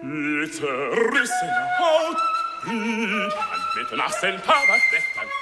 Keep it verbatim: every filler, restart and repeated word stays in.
Die zerrissene Haut, Brief an mit nassen Tabaksblättern,